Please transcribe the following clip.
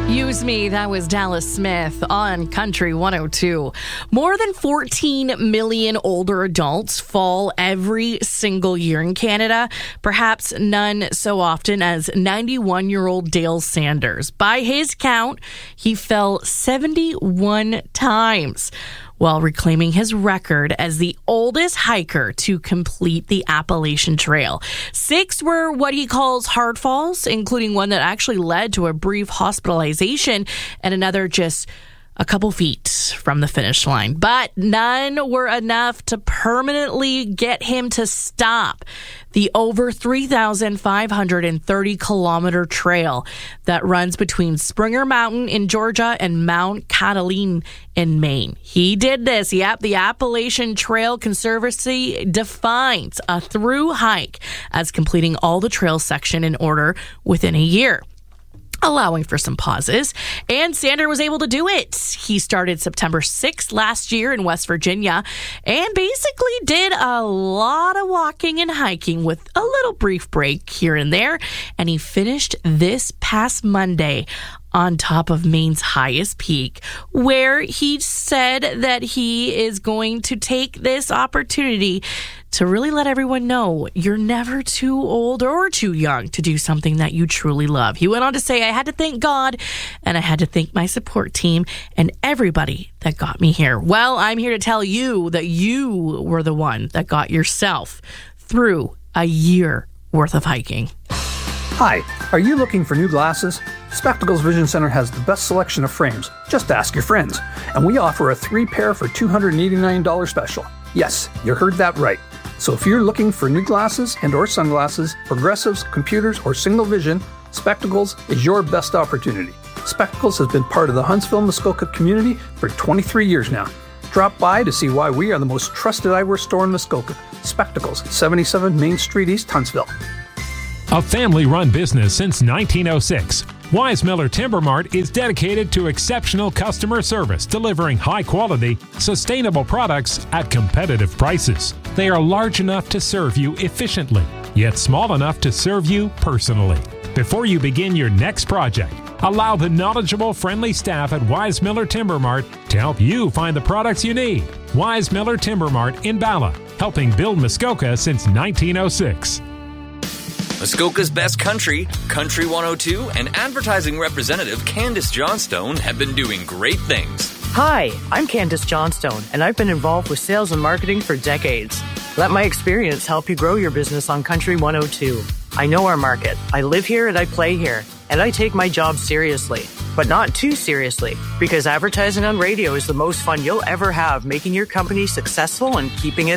Use Me, that was Dallas Smith on Country 102. More than 14 million older adults fall every single year in Canada, perhaps none so often as 91-year-old Dale Sanders. By his count, he fell 71 times, while reclaiming his record as the oldest hiker to complete the Appalachian Trail. 6 were what he calls hard falls, including one that actually led to a brief hospitalization and another just a couple feet from the finish line. But none were enough to permanently get him to stop the over 3,530-kilometer trail that runs between Springer Mountain in Georgia and Mount Catalina in Maine. He did this. Yep, the Appalachian Trail Conservancy defines a through hike as completing all the trail section in order within a year, allowing for some pauses, and Sander was able to do it. He started September 6th last year in West Virginia and basically did a lot of walking and hiking with a little brief break here and there, and he finished this past Monday on top of Maine's highest peak, where he said that he is going to take this opportunity to really let everyone know you're never too old or too young to do something that you truly love. He went on to say, I had to thank God and I had to thank my support team and everybody that got me here. Well, I'm here to tell you that you were the one that got yourself through a year worth of hiking. Hi, are you looking for new glasses? Spectacles Vision Center has the best selection of frames. Just ask your friends. And we offer a 3-pair for $289 special. Yes, you heard that right. So if you're looking for new glasses and or sunglasses, progressives, computers, or single vision, Spectacles is your best opportunity. Spectacles has been part of the Huntsville-Muskoka community for 23 years now. Drop by to see why we are the most trusted eyewear store in Muskoka. Spectacles, 77 Main Street, East Huntsville. A family-run business since 1906, Wise Miller Timber Mart is dedicated to exceptional customer service, delivering high-quality, sustainable products at competitive prices. They are large enough to serve you efficiently, yet small enough to serve you personally. Before you begin your next project, allow the knowledgeable, friendly staff at Wise Miller Timber Mart to help you find the products you need. Wise Miller Timber Mart in Bala, helping build Muskoka since 1906. Muskoka's best country, Country 102, and advertising representative Candace Johnstone have been doing great things. Hi, I'm Candace Johnstone, and I've been involved with sales and marketing for decades. Let my experience help you grow your business on Country 102. I know our market. I live here and I play here, and I take my job seriously, but not too seriously, because advertising on radio is the most fun you'll ever have, making your company successful and keeping it